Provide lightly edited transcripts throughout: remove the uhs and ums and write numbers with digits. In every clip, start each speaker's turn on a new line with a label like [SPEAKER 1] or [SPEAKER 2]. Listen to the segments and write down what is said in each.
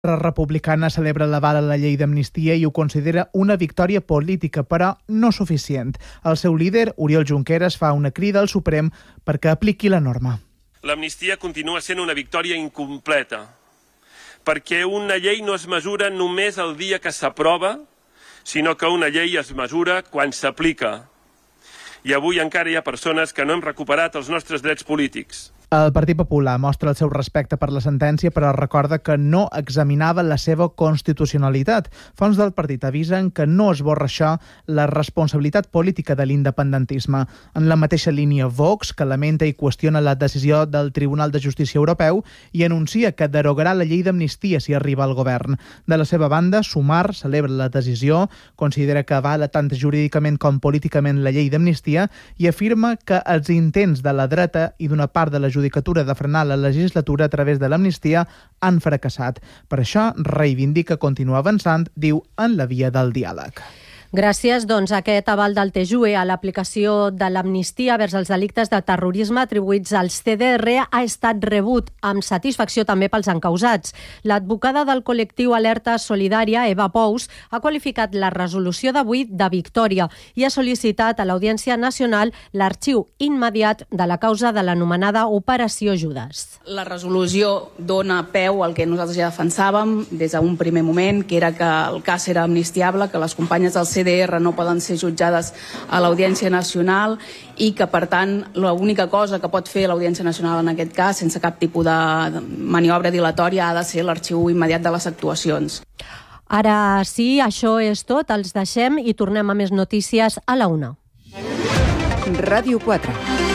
[SPEAKER 1] Republicana celebra l'aval a la llei d'amnistia i ho considera una victòria política, però no suficient. El seu líder, Oriol Junqueras, fa una crida al Suprem perquè apliqui la norma.
[SPEAKER 2] L'amnistia continua sent una victòria incompleta, perquè una llei no es mesura només el dia que s'aprova, sinó que una llei es mesura quan s'aplica. I avui encara hi ha persones que no hem recuperat els nostres drets polítics.
[SPEAKER 1] El Partit Popular mostra el seu respecte per la sentència, però recorda que no examinava la seva constitucionalitat. Fonts del partit avisen que no esborra això la responsabilitat política de l'independentisme. En la mateixa línia, Vox, que lamenta i qüestiona la decisió del Tribunal de Justícia Europeu i anuncia que derogarà la llei d'amnistia si arriba al govern. De la seva banda, Sumar celebra la decisió, considera que avala tant jurídicament com políticament la llei d'amnistia i afirma que els intents de la dreta i d'una part de la judicatura de frenar la legislatura a través de l'amnistia han fracassat. Per això reivindica continuar avançant, diu, en la via del diàleg.
[SPEAKER 3] Gràcies, doncs, a aquest aval del TJUE a l'aplicació de l'amnistia vers els delictes de terrorisme atribuïts als CDR ha estat rebut amb satisfacció també pels encausats. L'advocada del col·lectiu Alerta Solidària, Eva Pous, ha qualificat la resolució d'avui de victòria i ha sol·licitat a l'Audiència Nacional l'arxiu immediat de la causa de l'anomenada Operació Judes.
[SPEAKER 4] La resolució dona peu al que nosaltres ja defensàvem des d'un primer moment, que era que el cas era amnistiable, que les companyes del CDR no poden ser jutjades a l'Audiència Nacional i que, per tant, l'única cosa que pot fer l'Audiència Nacional en aquest cas, sense cap tipus de maniobra dilatòria, ha de ser l'arxiu immediat de les actuacions.
[SPEAKER 3] Ara sí, això és tot. Els deixem i tornem a més notícies a la 1.
[SPEAKER 5] Ràdio 4.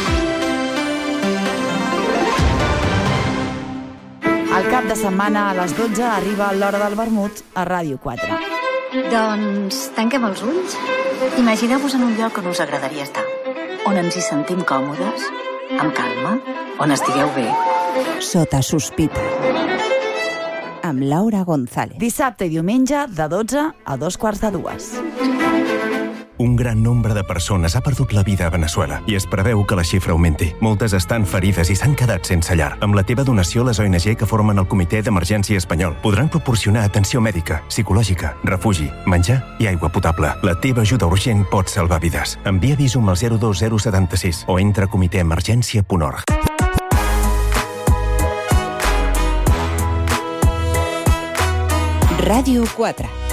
[SPEAKER 5] El cap de setmana a les 12 arriba l'hora del vermut a Ràdio 4.
[SPEAKER 6] Doncs tanquem els ulls. Imagineu-vos en un lloc on us agradaria estar, on ens hi sentim còmodes, amb calma, on estigueu bé.
[SPEAKER 5] Sota sospita. Amb Laura González. Dissabte i diumenge de 12 a 2:45.
[SPEAKER 7] Un gran nombre de persones ha perdut la vida a Veneçuela i es preveu que la xifra augmenti. Moltes estan ferides i s'han quedat sense llar. Amb la teva donació, les ONG que formen el Comitè d'Emergència Espanyol podran proporcionar atenció mèdica, psicològica, refugi, menjar i aigua potable. La teva ajuda urgent pot salvar vides. Envia Visum al 02076 o entra a comitèemergència.org.
[SPEAKER 5] Ràdio 4.